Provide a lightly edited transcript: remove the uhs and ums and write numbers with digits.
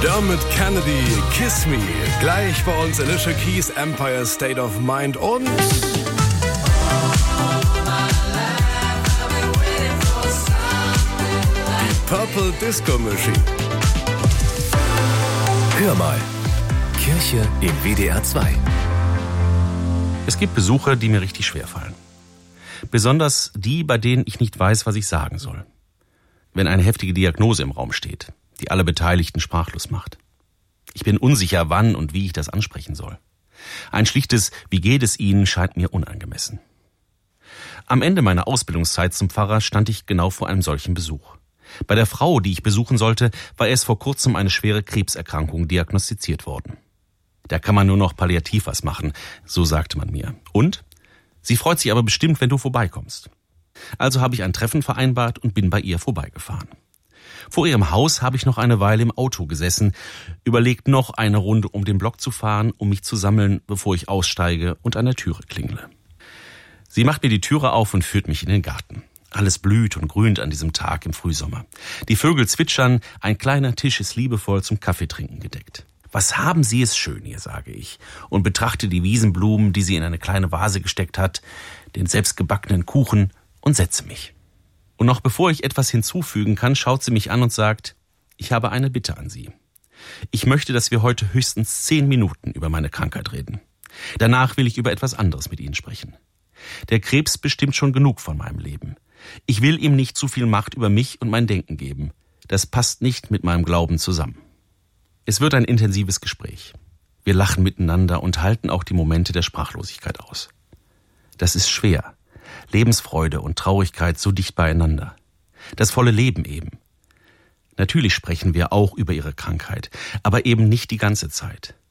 Dermot Kennedy, Kiss Me. Gleich bei uns Alicia Keys, Empire State of Mind und die Purple Disco Machine. Hör mal. Kirche im WDR 2. Es gibt Besuche, die mir richtig schwerfallen. Besonders die, bei denen ich nicht weiß, was ich sagen soll. Wenn eine heftige Diagnose im Raum steht, die alle Beteiligten sprachlos macht. Ich bin unsicher, wann und wie ich das ansprechen soll. Ein schlichtes "Wie geht es Ihnen?" scheint mir unangemessen. Am Ende meiner Ausbildungszeit zum Pfarrer stand ich genau vor einem solchen Besuch. Bei der Frau, die ich besuchen sollte, war erst vor kurzem eine schwere Krebserkrankung diagnostiziert worden. Da kann man nur noch palliativ was machen, so sagte man mir. Und? Sie freut sich aber bestimmt, wenn du vorbeikommst. Also habe ich ein Treffen vereinbart und bin bei ihr vorbeigefahren. Vor ihrem Haus habe ich noch eine Weile im Auto gesessen, überlegt noch eine Runde um den Block zu fahren, um mich zu sammeln, bevor ich aussteige und an der Türe klingle. Sie macht mir die Türe auf und führt mich in den Garten. Alles blüht und grünt an diesem Tag im Frühsommer. Die Vögel zwitschern, ein kleiner Tisch ist liebevoll zum Kaffeetrinken gedeckt. Was haben Sie es schön hier, sage ich, und betrachte die Wiesenblumen, die sie in eine kleine Vase gesteckt hat, den selbstgebackenen Kuchen und setze mich. Und noch bevor ich etwas hinzufügen kann, schaut sie mich an und sagt, ich habe eine Bitte an Sie. Ich möchte, dass wir heute höchstens 10 Minuten über meine Krankheit reden. Danach will ich über etwas anderes mit Ihnen sprechen. Der Krebs bestimmt schon genug von meinem Leben. Ich will ihm nicht zu viel Macht über mich und mein Denken geben. Das passt nicht mit meinem Glauben zusammen. Es wird ein intensives Gespräch. Wir lachen miteinander und halten auch die Momente der Sprachlosigkeit aus. Das ist schwer. Lebensfreude und Traurigkeit so dicht beieinander. Das volle Leben eben. Natürlich sprechen wir auch über ihre Krankheit, aber eben nicht die ganze Zeit.